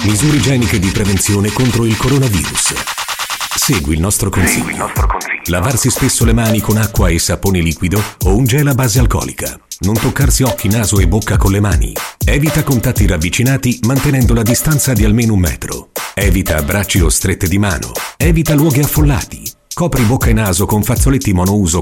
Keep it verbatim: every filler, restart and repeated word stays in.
Misure igieniche di prevenzione contro il coronavirus. Segui il nostro consiglio. Segui il nostro consiglio. Lavarsi spesso le mani con acqua e sapone liquido o un gel a base alcolica. Non toccarsi occhi, naso e bocca con le mani. Evita contatti ravvicinati mantenendo la distanza di almeno un metro. Evita abbracci o strette di mano. Evita luoghi affollati. Copri bocca e naso con fazzoletti monouso